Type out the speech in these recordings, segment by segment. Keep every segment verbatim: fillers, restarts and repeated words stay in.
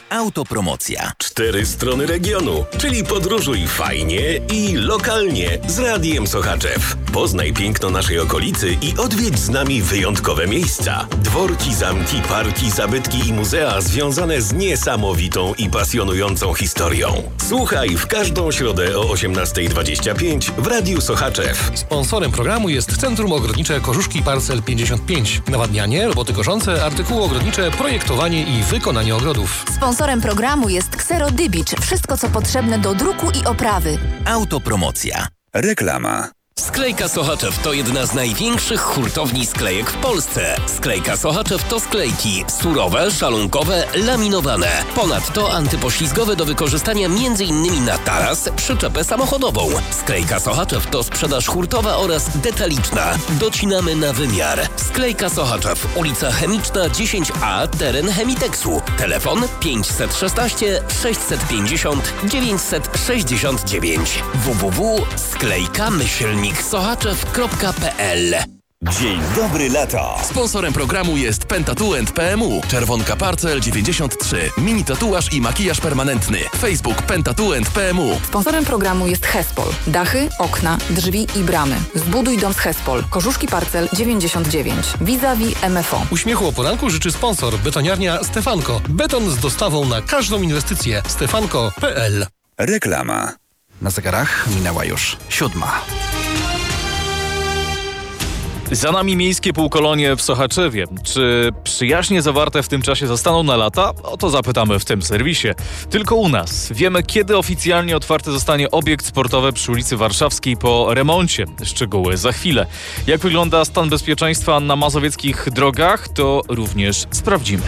Autopromocja. Cztery strony regionu, czyli podróżuj fajnie i lokalnie z Radiem Sochaczew. Poznaj piękno naszej okolicy i odwiedź z nami wyjątkowe miejsca. Dworki, zamki, parki, zabytki i muzea związane z niesamowitą i pasjonującą historią. Słuchaj w każdą środę o osiemnasta dwadzieścia pięć w Radiu Sochaczew. Sponsorem programu jest Centrum Ogrodnicze Kożuszki Parcel pięćdziesiąt pięć. Nawadnianie, roboty koszące, artykuły ogrodnicze, projektowanie i wykonanie ogrodów. Sponsorem programu jest Xero Dybicz. Wszystko, co potrzebne do druku i oprawy. Autopromocja. Reklama. Sklejka Sochaczew to jedna z największych hurtowni sklejek w Polsce. Sklejka Sochaczew to sklejki surowe, szalunkowe, laminowane. Ponadto antypoślizgowe do wykorzystania m.in. na taras, przyczepę samochodową. Sklejka Sochaczew to sprzedaż hurtowa oraz detaliczna. Docinamy na wymiar. Sklejka Sochaczew, ulica Chemiczna dziesięć A, teren Chemiteksu. Telefon pięćset szesnaście sześćset pięćdziesiąt dziewięćset sześćdziesiąt dziewięć. w w w kropka sklejka myślnik sochaczew kropka p l. Dzień dobry lata. Sponsorem programu jest Pentatuent P M U. Czerwonka Parcel dziewięćdziesiąt trzy. Mini tatuaż i makijaż permanentny. Facebook Pentatuent P M U. Sponsorem programu jest Hespol. Dachy, okna, drzwi i bramy. Zbuduj dom z Hespol. Kożuszki Parcel dziewięćdziesiąt dziewięć. Vis-a-vis M F O. Uśmiechu o poranku życzy sponsor betoniarnia Stefanko. Beton z dostawą na każdą inwestycję. stefanko kropka p l. Reklama. Na zegarach minęła już siódma. Za nami miejskie półkolonie w Sochaczewie. Czy przyjaźnie zawarte w tym czasie zostaną na lata? O to zapytamy w tym serwisie. Tylko u nas. Wiemy, kiedy oficjalnie otwarty zostanie obiekt sportowy przy ulicy Warszawskiej po remoncie. Szczegóły za chwilę. Jak wygląda stan bezpieczeństwa na mazowieckich drogach, to również sprawdzimy.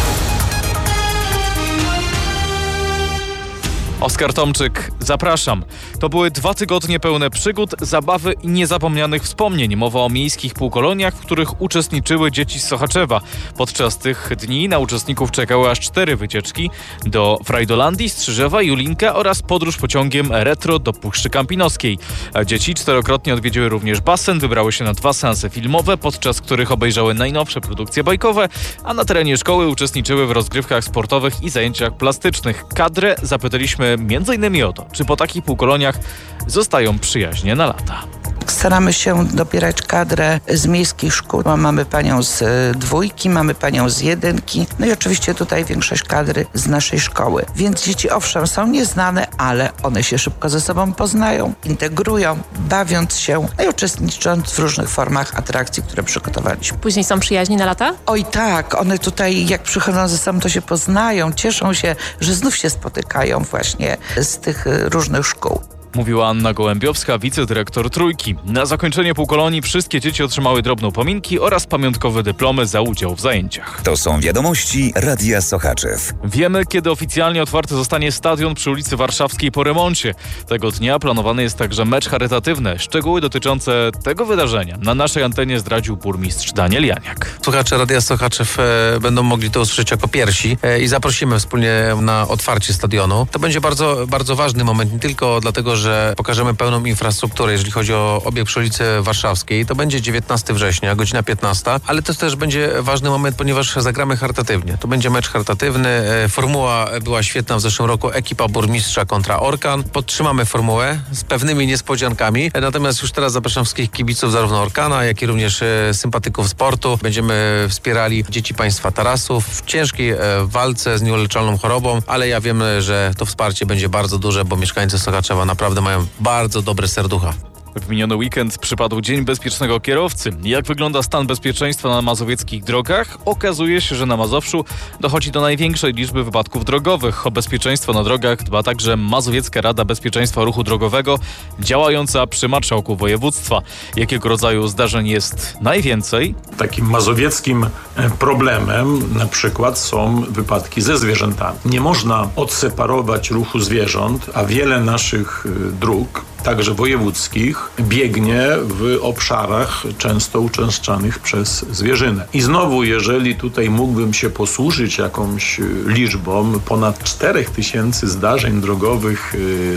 Oskar Tomczyk, zapraszam. To były dwa tygodnie pełne przygód, zabawy i niezapomnianych wspomnień. Mowa o miejskich półkoloniach, w których uczestniczyły dzieci z Sochaczewa. Podczas tych dni na uczestników czekały aż cztery wycieczki do Frajdolandii, Strzyżewa, Julinka oraz podróż pociągiem retro do Puszczy Kampinoskiej. Dzieci czterokrotnie odwiedziły również basen, wybrały się na dwa seanse filmowe, podczas których obejrzały najnowsze produkcje bajkowe, a na terenie szkoły uczestniczyły w rozgrywkach sportowych i zajęciach plastycznych. Kadrę zapytaliśmy między innymi o to, czy po takich półkoloniach zostają przyjaźnie na lata. Staramy się dobierać kadrę z miejskich szkół. Mamy panią z dwójki, mamy panią z jedynki, no i oczywiście tutaj większość kadry z naszej szkoły. Więc dzieci owszem są nieznane, ale one się szybko ze sobą poznają, integrują, bawiąc się, no i uczestnicząc w różnych formach atrakcji, które przygotowaliśmy. Później są przyjaźni na lata? Oj tak, one tutaj jak przychodzą ze sobą, to się poznają, cieszą się, że znów się spotykają właśnie z tych różnych szkół. Mówiła Anna Gołębiowska, wicedyrektor Trójki. Na zakończenie półkolonii wszystkie dzieci otrzymały drobną pominki oraz pamiątkowe dyplomy za udział w zajęciach. To są wiadomości Radia Sochaczew. Wiemy, kiedy oficjalnie otwarty zostanie stadion przy ulicy Warszawskiej po remoncie. Tego dnia planowany jest także mecz charytatywny. Szczegóły dotyczące tego wydarzenia na naszej antenie zdradził burmistrz Daniel Janiak. Słuchacze Radia Sochaczew e, będą mogli to usłyszeć jako pierwsi e, i zaprosimy wspólnie na otwarcie stadionu. To będzie bardzo, bardzo ważny moment, nie tylko dlatego, że że pokażemy pełną infrastrukturę, jeżeli chodzi o obiekt przy ulicy Warszawskiej. To będzie dziewiętnastego września, godzina piętnasta, ale to też będzie ważny moment, ponieważ zagramy charytatywnie. To będzie mecz charytatywny. Formuła była świetna w zeszłym roku. Ekipa burmistrza kontra Orkan. Podtrzymamy formułę z pewnymi niespodziankami. Natomiast już teraz zapraszam wszystkich kibiców zarówno Orkana, jak i również sympatyków sportu. Będziemy wspierali dzieci państwa tarasów w ciężkiej walce z nieuleczalną chorobą, ale ja wiem, że to wsparcie będzie bardzo duże, bo mieszkańcy Sochaczewa naprawdę mają bardzo dobre serducha. W miniony weekend przypadł Dzień Bezpiecznego Kierowcy. Jak wygląda stan bezpieczeństwa na mazowieckich drogach? Okazuje się, że na Mazowszu dochodzi do największej liczby wypadków drogowych. O bezpieczeństwo na drogach dba także Mazowiecka Rada Bezpieczeństwa Ruchu Drogowego, działająca przy marszałku województwa. Jakiego rodzaju zdarzeń jest najwięcej? Takim mazowieckim problemem na przykład są wypadki ze zwierzętami. Nie można odseparować ruchu zwierząt, a wiele naszych dróg, także wojewódzkich, biegnie w obszarach często uczęszczanych przez zwierzynę. I znowu, jeżeli tutaj mógłbym się posłużyć jakąś liczbą, ponad czterech tysięcy zdarzeń drogowych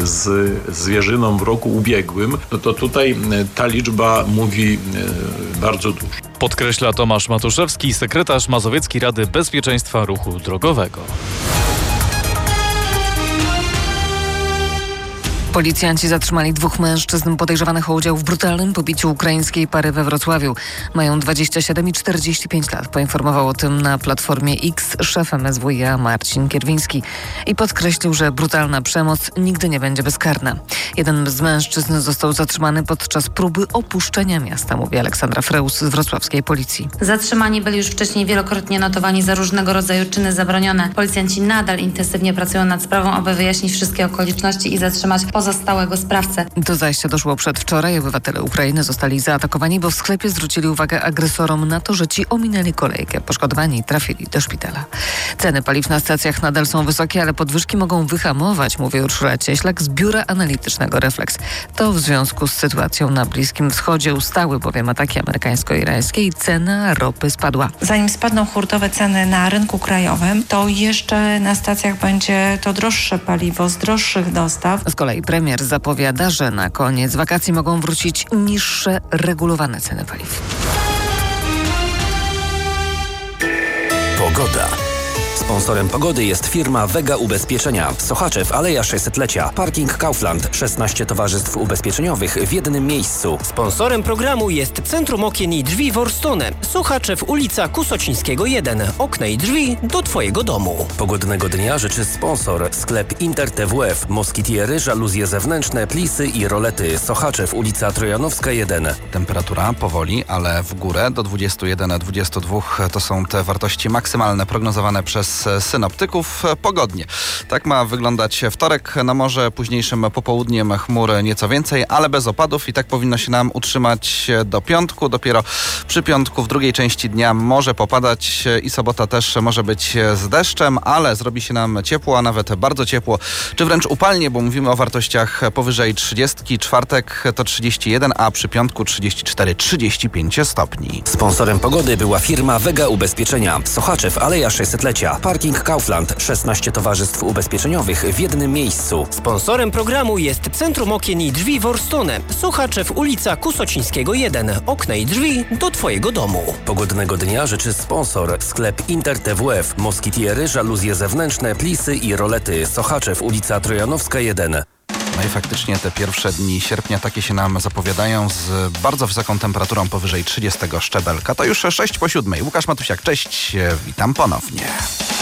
z zwierzyną w roku ubiegłym, no to tutaj ta liczba mówi bardzo dużo. Podkreśla Tomasz Matuszewski, sekretarz Mazowieckiej Rady Bezpieczeństwa Ruchu Drogowego. Policjanci zatrzymali dwóch mężczyzn podejrzewanych o udział w brutalnym pobiciu ukraińskiej pary we Wrocławiu. Mają dwadzieścia siedem i czterdzieści pięć lat. Poinformował o tym na Platformie X szef M S W iA Marcin Kierwiński i podkreślił, że brutalna przemoc nigdy nie będzie bezkarna. Jeden z mężczyzn został zatrzymany podczas próby opuszczenia miasta, mówi Aleksandra Freus z wrocławskiej policji. Zatrzymani byli już wcześniej wielokrotnie notowani za różnego rodzaju czyny zabronione. Policjanci nadal intensywnie pracują nad sprawą, aby wyjaśnić wszystkie okoliczności i zatrzymać pozostałego sprawcę. Do zajścia doszło przedwczoraj. Obywatele Ukrainy zostali zaatakowani, bo w sklepie zwrócili uwagę agresorom na to, że ci ominęli kolejkę. Poszkodowani trafili do szpitala. Ceny paliw na stacjach nadal są wysokie, ale podwyżki mogą wyhamować, mówi Urszula Cieślak z biura analitycznego Reflex. To w związku z sytuacją na Bliskim Wschodzie. Ustały bowiem ataki amerykańsko-irańskie i cena ropy spadła. Zanim spadną hurtowe ceny na rynku krajowym, to jeszcze na stacjach będzie to droższe paliwo z droższych dostaw. Z kolei premier zapowiada, że na koniec wakacji mogą wrócić niższe, regulowane ceny paliw. Pogoda. Sponsorem pogody jest firma Vega Ubezpieczenia. Sochaczew, Aleja sześćsetlecia. Parking Kaufland. szesnaście towarzystw ubezpieczeniowych w jednym miejscu. Sponsorem programu jest Centrum Okien i Drzwi Worstone. Sochaczew, ulica Kusocińskiego jeden. Okna i drzwi do Twojego domu. Pogodnego dnia życzy sponsor. Sklep Inter T W F. Moskitiery, żaluzje zewnętrzne, plisy i rolety. Sochaczew, ulica Trojanowska jeden. Temperatura powoli, ale w górę do dwudziestu jeden do dwudziestu dwóch. To są te wartości maksymalne prognozowane przez synoptyków. Pogodnie. Tak ma wyglądać wtorek. Na morze późniejszym popołudniem chmur nieco więcej, ale bez opadów i tak powinno się nam utrzymać do piątku. Dopiero przy piątku w drugiej części dnia może popadać i sobota też może być z deszczem, ale zrobi się nam ciepło, a nawet bardzo ciepło, czy wręcz upalnie, bo mówimy o wartościach powyżej trzydziestki. Czwartek to trzydzieści jeden, a przy piątku trzydzieści cztery trzydzieści pięć stopni. Sponsorem pogody była firma Vega Ubezpieczenia. Sochaczew, Aleja sześćsetlecia. Parking Kaufland. szesnaście towarzystw ubezpieczeniowych w jednym miejscu. Sponsorem programu jest Centrum Okien i Drzwi Worstone. Sochaczew, ulica Kusocińskiego jeden. Okna i drzwi do Twojego domu. Pogodnego dnia życzy sponsor. Sklep Inter T W F. Moskitiery, żaluzje zewnętrzne, plisy i rolety. Sochaczew, ulica Trojanowska jeden. No i faktycznie te pierwsze dni sierpnia takie się nam zapowiadają z bardzo wysoką temperaturą powyżej trzydziestego szczebelka. To już sześć po siódmej. Łukasz Matusiak, cześć, witam ponownie.